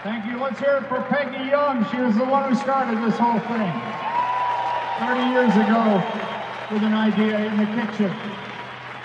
Thank you. Let's hear it for Peggy Young. She was the one who started this whole thing 30 years ago with an idea in the kitchen.